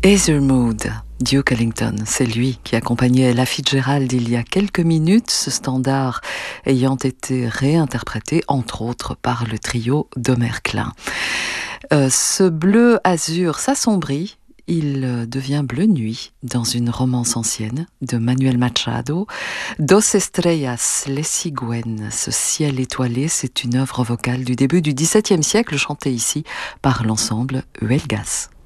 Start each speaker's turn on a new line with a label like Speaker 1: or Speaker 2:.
Speaker 1: Ethermood, Duke Ellington, c'est lui qui accompagnait Ella Fitzgerald il y a quelques minutes, ce standard ayant été réinterprété entre autres par le trio d'Omer Klein. Ce bleu azur s'assombrit, il devient bleu nuit dans une romance ancienne de Manuel Machado. Dos estrellas le siguen, ce ciel étoilé, c'est une œuvre vocale du début du XVIIe siècle chantée ici par l'ensemble Huelgas.